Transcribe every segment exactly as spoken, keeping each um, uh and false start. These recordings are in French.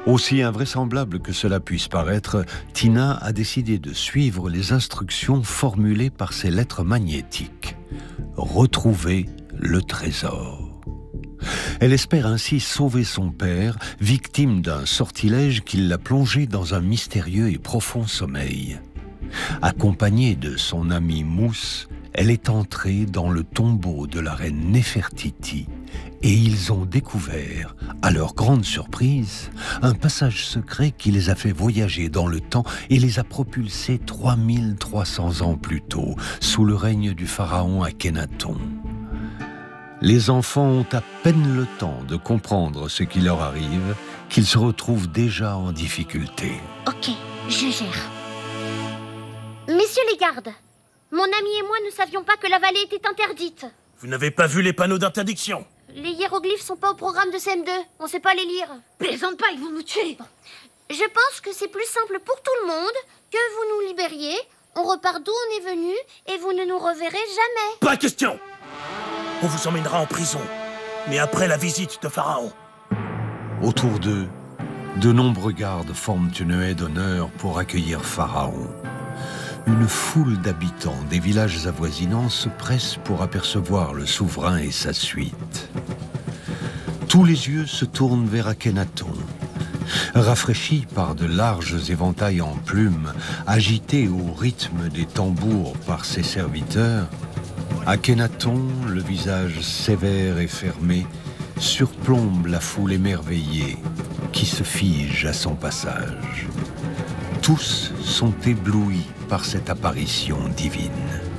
Aussi invraisemblable que cela puisse paraître, Tina a décidé de suivre les instructions formulées par ses lettres magnétiques. Retrouver le trésor. Elle espère ainsi sauver son père, victime d'un sortilège qui l'a plongé dans un mystérieux et profond sommeil. Accompagnée de son ami Mousse, elle est entrée dans le tombeau de la reine Néfertiti et ils ont découvert, à leur grande surprise, un passage secret qui les a fait voyager dans le temps et les a propulsés trois mille trois cents ans plus tôt, sous le règne du pharaon Akhénaton. Les enfants ont à peine le temps de comprendre ce qui leur arrive, qu'ils se retrouvent déjà en difficulté. Ok, je gère. Messieurs les gardes, mon ami et moi ne savions pas que la vallée était interdite. Vous n'avez pas vu les panneaux d'interdiction? Les hiéroglyphes sont pas au programme de C M deux, on sait pas les lire. Plaisante pas, ils vont nous tuer. Bon. Je pense que c'est plus simple pour tout le monde que vous nous libériez, on repart d'où on est venu et vous ne nous reverrez jamais. Pas question! On vous emmènera en prison, mais après la visite de Pharaon. Autour d'eux, de nombreux gardes forment une haie d'honneur pour accueillir Pharaon. Une foule d'habitants des villages avoisinants se presse pour apercevoir le souverain et sa suite. Tous les yeux se tournent vers Akhénaton. Rafraîchi par de larges éventails en plumes, agités au rythme des tambours par ses serviteurs, Akhénaton, le visage sévère et fermé, surplombe la foule émerveillée qui se fige à son passage. Tous sont éblouis par cette apparition divine.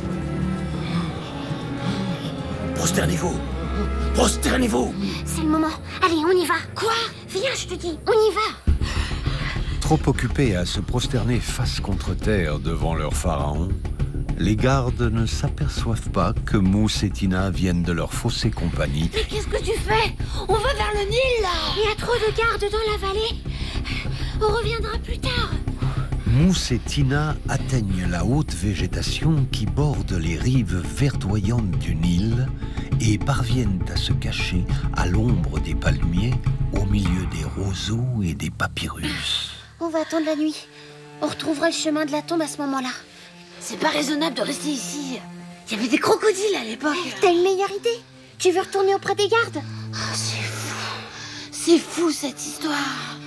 Prosternez-vous! Prosternez-vous! C'est le moment. Allez, on y va. Quoi? Viens, je te dis, on y va. Trop occupés à se prosterner face contre terre devant leur pharaon, les gardes ne s'aperçoivent pas que Mousse et Tina viennent de leur fausser compagnie. Mais qu'est-ce que tu fais? On va vers le Nil, là! Il y a trop de gardes dans la vallée. On reviendra plus tard. Mousse et Tina atteignent la haute végétation qui borde les rives verdoyantes du Nil et parviennent à se cacher à l'ombre des palmiers au milieu des roseaux et des papyrus. On va attendre la nuit. On retrouvera le chemin de la tombe à ce moment-là. C'est pas raisonnable de rester ici. Il y avait des crocodiles à l'époque. T'as une meilleure idée? Tu veux retourner auprès des gardes? Oh, c'est fou. C'est fou cette histoire.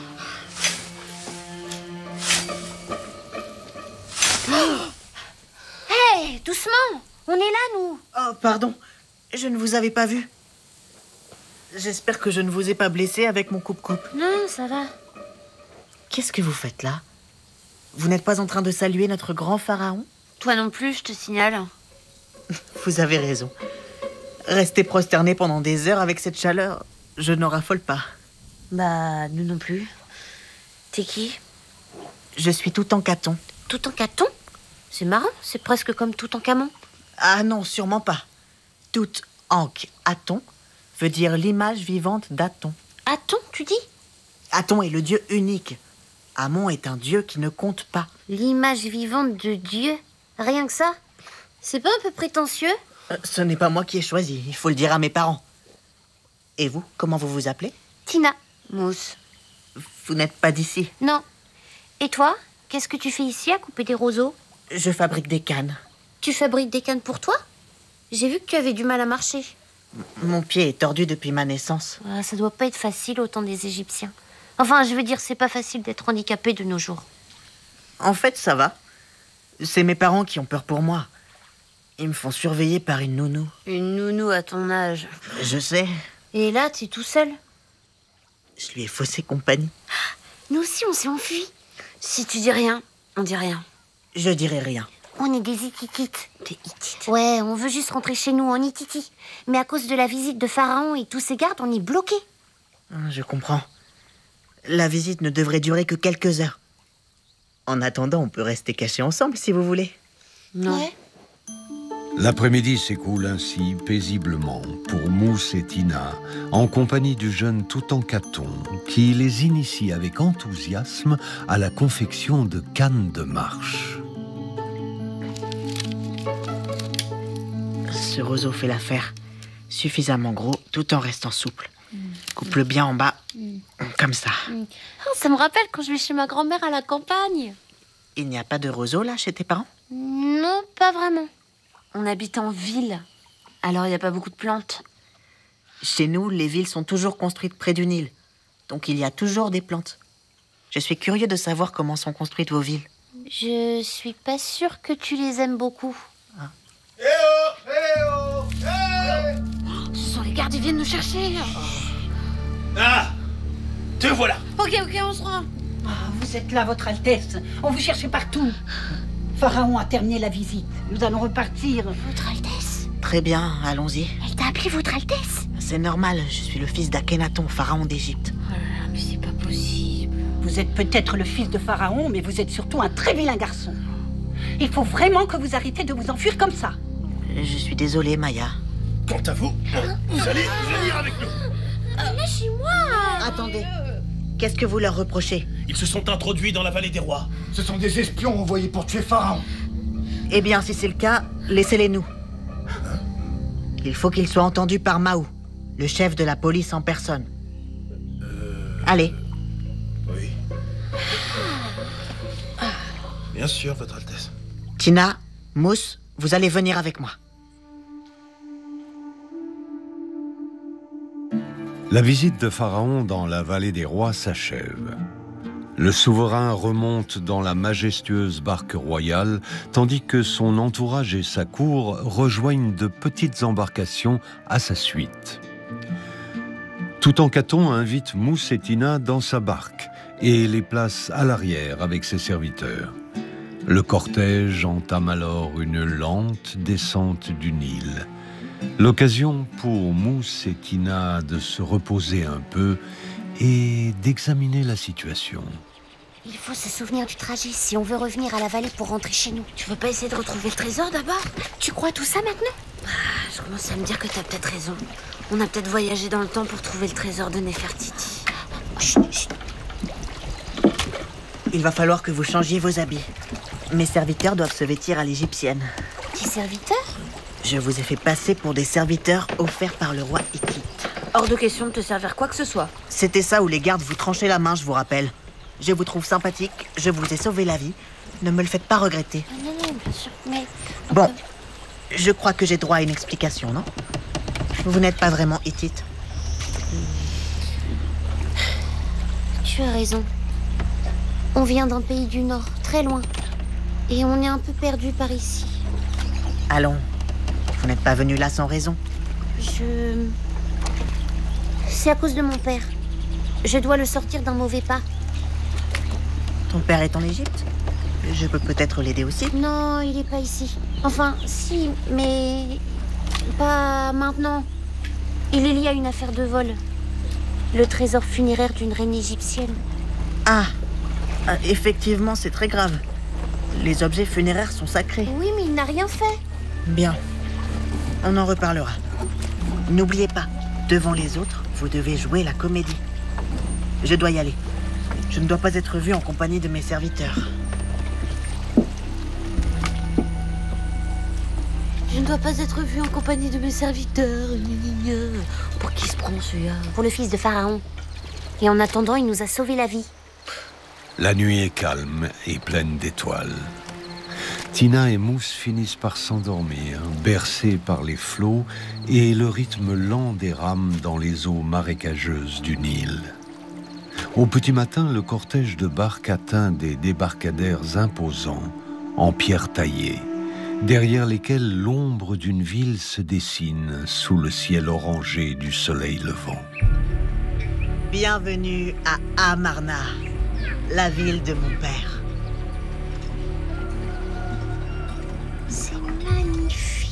Hé, hey, doucement. On est là, nous. Oh, pardon. Je ne vous avais pas vu. J'espère que je ne vous ai pas blessé avec mon coupe-coupe. Non, ça va. Qu'est-ce que vous faites là? Vous n'êtes pas en train de saluer notre grand pharaon? Toi non plus, je te signale. Vous avez raison. Rester prosterné pendant des heures avec cette chaleur, je n'en raffole pas. Bah, nous non plus. T'es qui? Je suis Toutankhamon. Toutankhamon? C'est marrant, c'est presque comme Toutankhamon. Ah non, sûrement pas. Toutankhamon veut dire l'image vivante d'Aton. Aton, tu dis? Aton est le dieu unique. Amon est un dieu qui ne compte pas. L'image vivante de Dieu? Rien que ça? C'est pas un peu prétentieux? euh, Ce n'est pas moi qui ai choisi, il faut le dire à mes parents. Et vous, comment vous vous appelez? Tina. Mousse. Vous n'êtes pas d'ici? Non. Et toi? Qu'est-ce que tu fais ici à couper des roseaux? Je fabrique des cannes. Tu fabriques des cannes pour toi? J'ai vu que tu avais du mal à marcher. Mon pied est tordu depuis ma naissance. Ah, ça doit pas être facile au temps des Égyptiens. Enfin, je veux dire, c'est pas facile d'être handicapé de nos jours. En fait, ça va. C'est mes parents qui ont peur pour moi. Ils me font surveiller par une nounou. Une nounou à ton âge. Je sais. Et là, t'es tout seul? Je lui ai faussé compagnie. Nous aussi, on s'est enfuis. Si tu dis rien, on dit rien. Je dirai rien. On est des Hittites. Des Hittites? Ouais, on veut juste rentrer chez nous en Hittiti. Mais à cause de la visite de Pharaon et tous ses gardes, on est bloqués. Je comprends. La visite ne devrait durer que quelques heures. En attendant, on peut rester cachés ensemble si vous voulez. Non. Ouais. L'après-midi s'écoule ainsi paisiblement pour Mousse et Tina, en compagnie du jeune Toutankhamon, qui les initie avec enthousiasme à la confection de cannes de marche. Ce roseau fait l'affaire. Suffisamment gros, tout en restant souple. Mm. Coupe-le bien en bas, Mm. comme ça. Oh, ça me rappelle quand je vais chez ma grand-mère à la campagne. Il n'y a pas de roseau, là, chez tes parents? Non, pas vraiment. On habite en ville, alors il n'y a pas beaucoup de plantes. Chez nous, les villes sont toujours construites près du Nil. Donc il y a toujours des plantes. Je suis curieux de savoir comment sont construites vos villes. Je suis pas sûre que tu les aimes beaucoup. Eh oh, eh oh, eh Ce sont les gardes, ils viennent nous chercher. Ah, te voilà. Ok, ok, on se rend. Ah, vous êtes là, Votre Altesse. On vous cherchait partout. Pharaon a terminé la visite. Nous allons repartir. Votre Altesse? Très bien, allons-y. Elle t'a appelé Votre Altesse? C'est normal, je suis le fils d'Akhenaton, pharaon d'Égypte. Oh là là, mais c'est pas possible. Vous êtes peut-être le fils de Pharaon, mais vous êtes surtout un très vilain garçon. Il faut vraiment que vous arrêtiez de vous enfuir comme ça. Je suis désolée, Maya. Quant à vous, vous allez venir avec nous. Lâchez-moi! Attendez, qu'est-ce que vous leur reprochez? Ils se sont introduits dans la vallée des rois. Ce sont des espions envoyés pour tuer Pharaon. Eh bien, si c'est le cas, laissez-les nous. Il faut qu'ils soient entendus par Mahou, le chef de la police en personne. Allez. Oui. Bien sûr, Votre Altesse. Tina, Mousse, vous allez venir avec moi. La visite de Pharaon dans la vallée des rois s'achève. Le souverain remonte dans la majestueuse barque royale, tandis que son entourage et sa cour rejoignent de petites embarcations à sa suite. Toutankhaton invite Mousse et Tina dans sa barque et les place à l'arrière avec ses serviteurs. Le cortège entame alors une lente descente du Nil. L'occasion pour Mousse et Tina de se reposer un peu et d'examiner la situation. Il faut se souvenir du trajet si on veut revenir à la vallée pour rentrer chez nous. Tu veux pas essayer de retrouver le trésor d'abord? Tu crois tout ça maintenant? Ah, je commence à me dire que t'as peut-être raison. On a peut-être voyagé dans le temps pour trouver le trésor de Néfertiti. Chut, chut. Il va falloir que vous changiez vos habits. Mes serviteurs doivent se vêtir à l'égyptienne. Tes serviteurs? Je vous ai fait passer pour des serviteurs offerts par le roi Hittite. Hors de question de te servir quoi que ce soit. C'était ça où les gardes vous tranchaient la main, je vous rappelle. Je vous trouve sympathique, je vous ai sauvé la vie. Ne me le faites pas regretter. Ah, non, non, bien sûr, mais... Bon, je crois que j'ai droit à une explication, non? Vous n'êtes pas vraiment Hittite. Tu as raison. On vient d'un pays du Nord, très loin. Et on est un peu perdu par ici. Allons, vous n'êtes pas venu là sans raison. Je... C'est à cause de mon père. Je dois le sortir d'un mauvais pas. Ton père est en Égypte? Je peux peut-être l'aider aussi. Non, il est pas ici. Enfin, si, mais... pas maintenant. Il est lié à une affaire de vol. Le trésor funéraire d'une reine égyptienne. Ah, ah, effectivement, c'est très grave. Les objets funéraires sont sacrés. Oui, mais il n'a rien fait. Bien, on en reparlera. N'oubliez pas, devant les autres, vous devez jouer la comédie. Je dois y aller. Je ne dois pas être vu en compagnie de mes serviteurs. Je ne dois pas être vue en compagnie de mes serviteurs. Gna, gna, gna. Pour qui se prend celui-là? Pour le fils de Pharaon. Et en attendant, il nous a sauvé la vie. La nuit est calme et pleine d'étoiles. Tina et Mousse finissent par s'endormir, bercés par les flots et le rythme lent des rames dans les eaux marécageuses du Nil. Au petit matin, le cortège de barques atteint des débarcadères imposants, en pierre taillée, derrière lesquels l'ombre d'une ville se dessine sous le ciel orangé du soleil levant. Bienvenue à Amarna, la ville de mon père. C'est magnifique.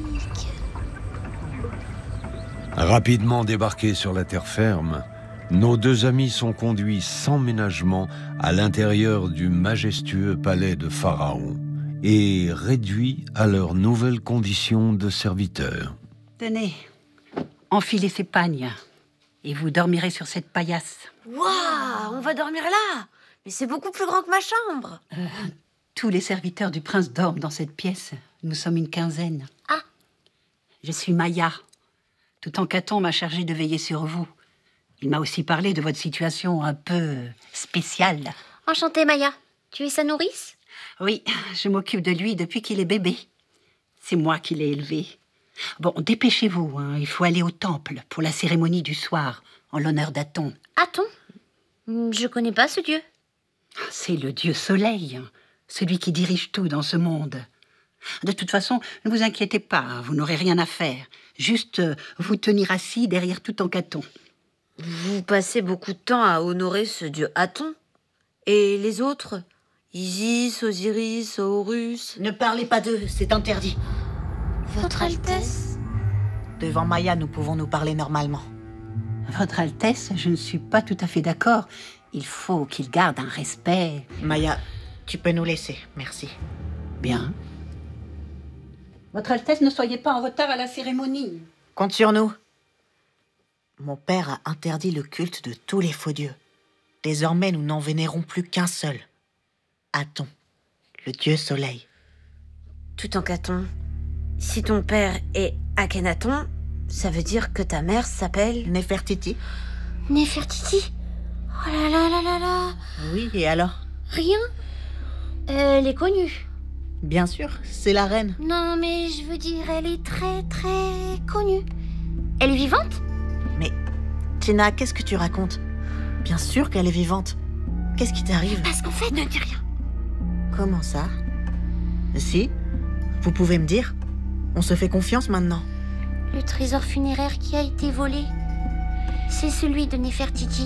Rapidement débarqués sur la terre ferme, nos deux amis sont conduits sans ménagement à l'intérieur du majestueux palais de Pharaon et réduits à leurs nouvelles conditions de serviteurs. Tenez, enfilez ces pagnes et vous dormirez sur cette paillasse. Waouh, on va dormir là. Mais c'est beaucoup plus grand que ma chambre. Euh, tous les serviteurs du prince dorment dans cette pièce. Nous sommes une quinzaine. Ah. Je suis Maya. Toutankhaton m'a chargé de veiller sur vous. Il m'a aussi parlé de votre situation un peu spéciale. Enchantée, Maya. Tu es sa nourrice? Oui, je m'occupe de lui depuis qu'il est bébé. C'est moi qui l'ai élevé. Bon, dépêchez-vous, hein. Il faut aller au temple pour la cérémonie du soir, en l'honneur d'Aton. Aton? Je connais pas ce dieu. C'est le dieu soleil, celui qui dirige tout dans ce monde. De toute façon, ne vous inquiétez pas, vous n'aurez rien à faire. Juste euh, vous tenir assis derrière Toutankhamon. Vous passez beaucoup de temps à honorer ce dieu Aton. Et les autres? Isis, Osiris, Horus... Ne parlez pas d'eux, c'est interdit. Votre Altesse? Devant Maya, nous pouvons nous parler normalement. Votre Altesse, je ne suis pas tout à fait d'accord. Il faut qu'il garde un respect. Maya, tu peux nous laisser, merci. Bien. Votre Altesse, ne soyez pas en retard à la cérémonie. Compte sur nous. Mon père a interdit le culte de tous les faux dieux. Désormais, nous n'en vénérons plus qu'un seul. Aton, le dieu soleil. Toutankhamon, si ton père est Akhenaton, ça veut dire que ta mère s'appelle... Néfertiti? Néfertiti? Oh là là là là là! Oui, et alors? Rien? Elle est connue. Bien sûr, c'est la reine. Non, mais je veux dire, elle est très très connue. Elle est vivante? Mais, Tina, qu'est-ce que tu racontes? Bien sûr qu'elle est vivante. Qu'est-ce qui t'arrive? Parce qu'en fait... Ne dis rien. Comment ça? Si, vous pouvez me dire. On se fait confiance maintenant. Le trésor funéraire qui a été volé, c'est celui de Néfertiti.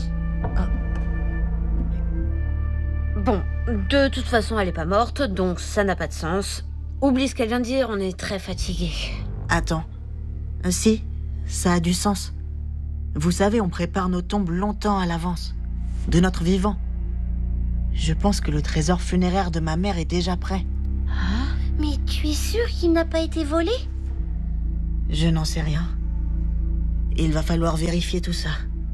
Bon, de toute façon, elle est pas morte, donc ça n'a pas de sens. Oublie ce qu'elle vient de dire, on est très fatigués. Attends. Euh, si, ça a du sens. Vous savez, on prépare nos tombes longtemps à l'avance. De notre vivant. Je pense que le trésor funéraire de ma mère est déjà prêt. Ah, mais tu es sûr qu'il n'a pas été volé? Je n'en sais rien. Il va falloir vérifier tout ça.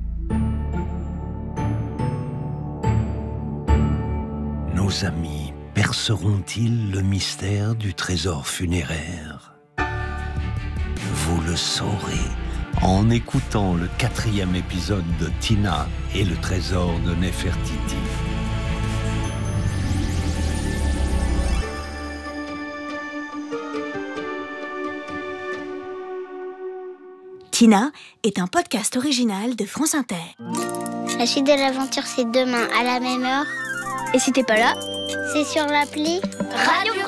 Nos amis perceront-ils le mystère du trésor funéraire? Vous le saurez en écoutant le quatrième épisode de Tina et le trésor de Néfertiti. Tina est un podcast original de France Inter. La suite de l'aventure, c'est demain à la même heure. Et si t'es pas là, c'est sur l'appli Radio